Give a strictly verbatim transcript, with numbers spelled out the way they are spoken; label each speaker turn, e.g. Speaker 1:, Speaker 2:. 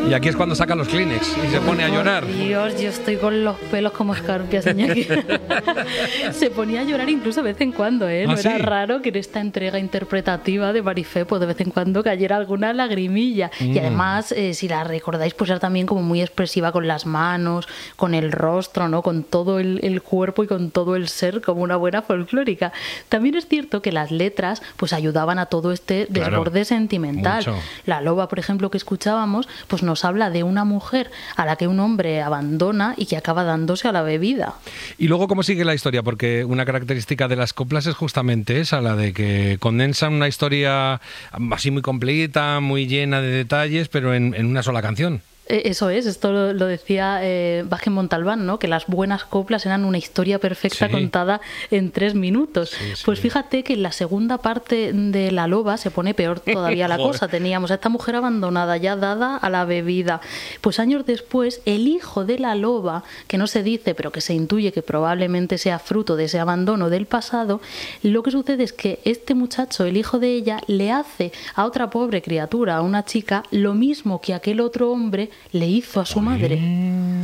Speaker 1: Y aquí es cuando saca los Kleenex y se pone a llorar.
Speaker 2: Dios, yo estoy con los pelos como escarpias, Iñaki. Se ponía a llorar incluso de vez en cuando, ¿eh? No
Speaker 1: ¿Ah,
Speaker 2: era
Speaker 1: sí?
Speaker 2: raro que en esta entrega interpretativa de Marifé, pues de vez en cuando cayera alguna lagrimilla. Mm. Y además, eh, si la recordáis, pues era también como muy expresiva con las manos, con el rostro, ¿no? Con todo el, el cuerpo y con todo el ser, como una buena folclórica. También es cierto que las letras pues ayudaban a todo este desborde claro, sentimental. Mucho. La loba, por ejemplo, que escuchábamos, pues nos habla de una mujer a la que un hombre abandona y que acaba dándose a la bebida.
Speaker 1: Y luego, ¿cómo sigue la historia? Porque una característica de las coplas es justamente esa, la de que condensan una historia así muy completa, muy llena de detalles, pero en, en una sola canción.
Speaker 2: Eso es, esto lo, lo decía eh, Vázquez Montalbán, ¿no? Que las buenas coplas eran una historia perfecta sí. contada en tres minutos. Sí, sí. Pues fíjate que en la segunda parte de La Loba se pone peor todavía la cosa. Teníamos a esta mujer abandonada, ya dada a la bebida. Pues años después, el hijo de la loba, que no se dice, pero que se intuye que probablemente sea fruto de ese abandono del pasado, lo que sucede es que este muchacho, el hijo de ella, le hace a otra pobre criatura, a una chica, lo mismo que aquel otro hombre le hizo a su madre.